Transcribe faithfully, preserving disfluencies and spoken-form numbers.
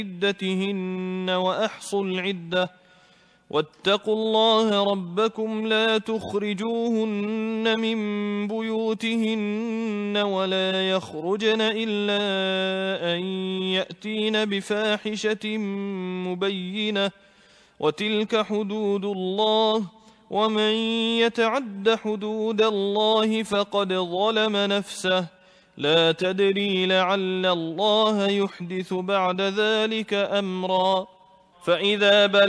عدتهن وأحصوا العدة واتقوا الله ربكم لا تخرجوهن من بيوتهن ولا يخرجن إلا أن يأتين بفاحشة مبينة وتلك حدود الله ومن يتعد حدود الله فقد ظلم نفسه لا تدري لعل الله يحدث بعد ذلك أمرا فإذا بلغ